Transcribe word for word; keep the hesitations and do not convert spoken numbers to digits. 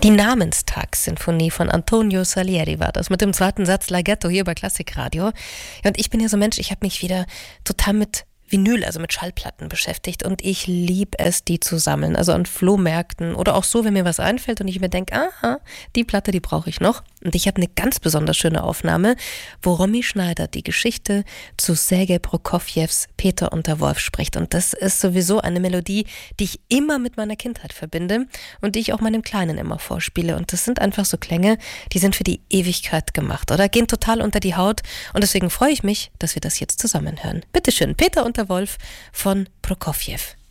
Die Namenstagssinfonie von Antonio Salieri war das, mit dem zweiten Satz Laghetto hier bei Klassikradio. Ja, und ich bin ja so ein Mensch, ich habe mich wieder total mit Vinyl, also mit Schallplatten beschäftigt und ich liebe es, die zu sammeln, also an Flohmärkten oder auch so, wenn mir was einfällt und ich mir denke, aha, die Platte, die brauche ich noch. Und ich habe eine ganz besonders schöne Aufnahme, wo Romy Schneider die Geschichte zu Sergei Prokofjews Peter und der Wolf spricht. Und das ist sowieso eine Melodie, die ich immer mit meiner Kindheit verbinde und die ich auch meinem Kleinen immer vorspiele. Und das sind einfach so Klänge, die sind für die Ewigkeit gemacht oder gehen total unter die Haut. Und deswegen freue ich mich, dass wir das jetzt zusammen hören. Bitteschön, Peter und der Wolf von Prokofjew.